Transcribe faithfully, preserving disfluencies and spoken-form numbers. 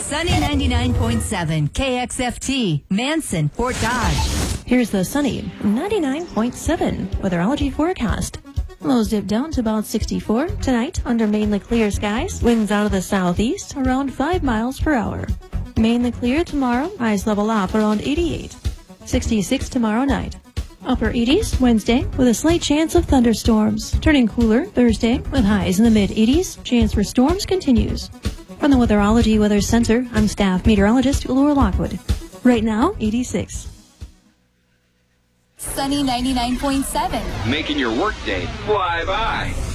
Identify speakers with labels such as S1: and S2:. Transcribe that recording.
S1: Sunny ninety-nine point seven K X F T, Manson, Fort Dodge.
S2: Here's the Sunny ninety-nine point seven weatherology forecast. Lows dip down to about sixty-four tonight under mainly clear skies. Winds out of the southeast around five miles per hour. Mainly clear tomorrow. Highs level off around eighty-eight. sixty-six tomorrow night. Upper eighties Wednesday with a slight chance of thunderstorms. Turning cooler Thursday with highs in the mid eighties. Chance for storms continues. From the Weatherology Weather Center, I'm staff meteorologist Laura Lockwood. Right now, eighty-six.
S1: Sunny ninety-nine point seven.
S3: Making your workday fly by.